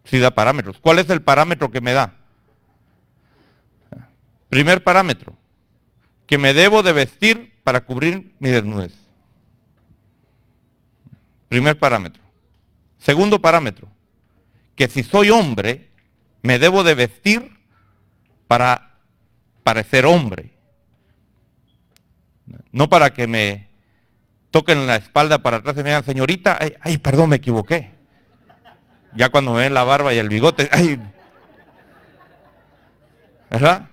Sí da parámetros. ¿Cuál es el parámetro que me da? Primer parámetro, que me debo de vestir para cubrir mi desnudez. Primer parámetro. Segundo parámetro, que si soy hombre, me debo de vestir para parecer hombre. No para que me toquen la espalda para atrás y me digan, señorita, ay, perdón, me equivoqué. Ya cuando me ven la barba y el bigote, ay, ¿verdad?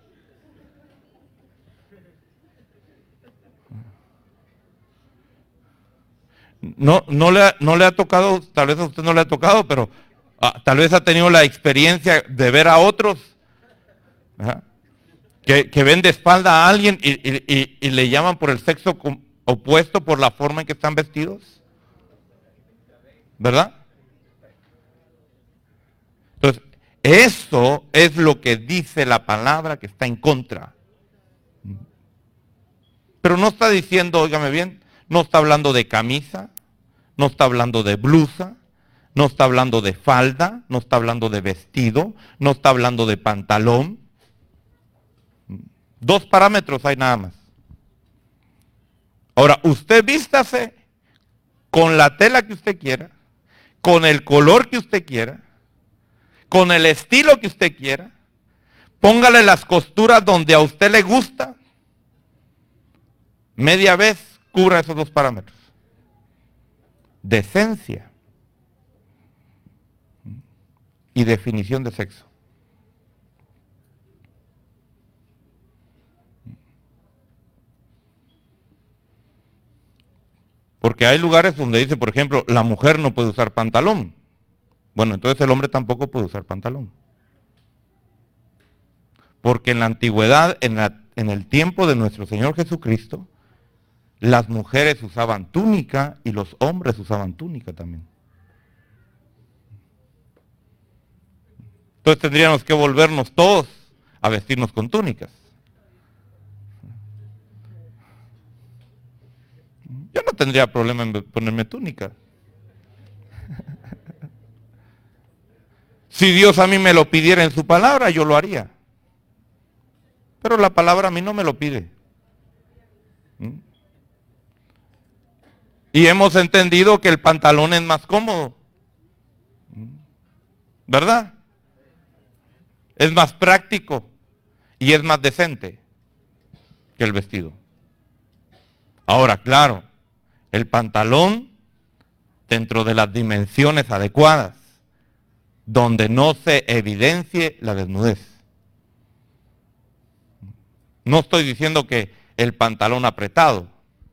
No le ha tocado, tal vez a usted no le ha tocado, pero tal vez ha tenido la experiencia de ver a otros, ¿verdad? Que ven de espalda a alguien y le llaman por el sexo opuesto por la forma en que están vestidos, ¿verdad? Entonces, eso es lo que dice la palabra que está en contra. Pero no está diciendo, óigame bien, no está hablando de camisa, no está hablando de blusa, no está hablando de falda, no está hablando de vestido, no está hablando de pantalón. 2 parámetros hay nada más. Ahora, usted vístase con la tela que usted quiera, con el color que usted quiera, con el estilo que usted quiera, póngale las costuras donde a usted le gusta, media vez cubra esos 2 parámetros. Decencia y definición de sexo. Porque hay lugares donde dice, por ejemplo, la mujer no puede usar pantalón. Bueno, entonces el hombre tampoco puede usar pantalón. Porque en la antigüedad, en el tiempo de nuestro Señor Jesucristo, las mujeres usaban túnica y los hombres usaban túnica también. Entonces tendríamos que volvernos todos a vestirnos con túnicas. Yo no tendría problema en ponerme túnica. Si Dios a mí me lo pidiera en su palabra, yo lo haría. Pero la palabra a mí no me lo pide. Y hemos entendido que el pantalón es más cómodo. ¿Verdad? Es más práctico y es más decente que el vestido. Ahora, claro, el pantalón dentro de las dimensiones adecuadas, donde no se evidencie la desnudez. No estoy diciendo que el pantalón apretado.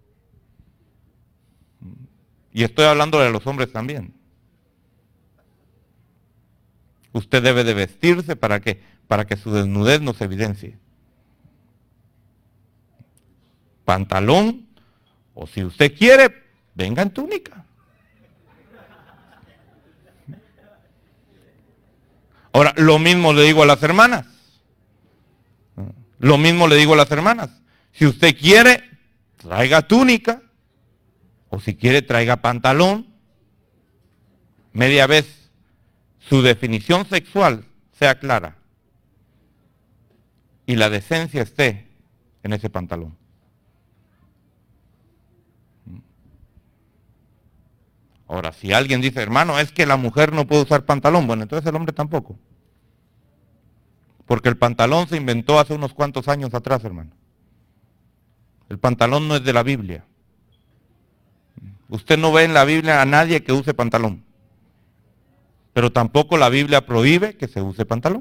Y estoy hablando de los hombres también. Usted debe de vestirse para que su desnudez no se evidencie. Pantalón, o si usted quiere, venga en túnica. Ahora, lo mismo le digo a las hermanas. Lo mismo le digo a las hermanas. Si usted quiere, traiga túnica. O si quiere, traiga pantalón. Media vez su definición sexual sea clara. Y la decencia esté en ese pantalón. Ahora, si alguien dice, hermano, es que la mujer no puede usar pantalón, bueno, entonces el hombre tampoco. Porque el pantalón se inventó hace unos cuantos años atrás, hermano. El pantalón no es de la Biblia. Usted no ve en la Biblia a nadie que use pantalón. Pero tampoco la Biblia prohíbe que se use pantalón.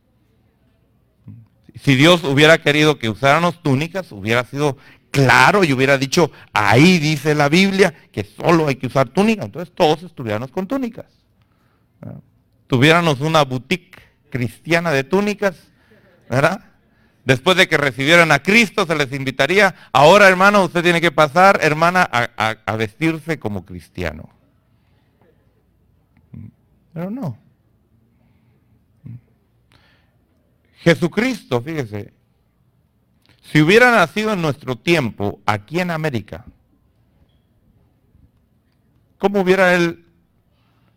Si Dios hubiera querido que usáramos túnicas, hubiera sido claro y hubiera dicho, ahí dice la Biblia que solo hay que usar túnicas. Entonces todos estuviéramos con túnicas. Tuviéramos una boutique cristiana de túnicas, ¿verdad? Después de que recibieran a Cristo, se les invitaría, ahora hermano, usted tiene que pasar, hermana, a vestirse como cristiano. Pero no. Jesucristo, fíjese, si hubiera nacido en nuestro tiempo, aquí en América, ¿cómo hubiera él